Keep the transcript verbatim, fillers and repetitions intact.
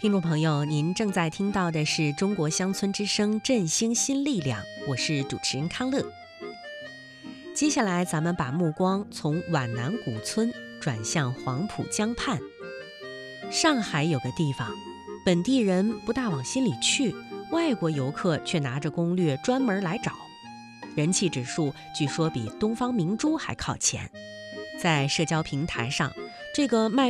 听众朋友，您正在听到的是中国乡村之声振兴新力量，我是主持人康乐。接下来咱们把目光从皖南古村转向黄浦江畔。上海有个地方，本地人不大往心里去，外国游客却拿着攻略专门来找，人气指数据说比东方明珠还靠前。在社交平台上，这个卖